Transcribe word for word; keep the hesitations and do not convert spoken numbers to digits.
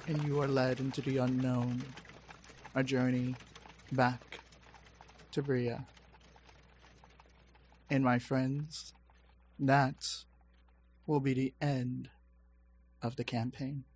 and you are led into the unknown, a journey back to Bria. And my friends, that will be the end of the campaign.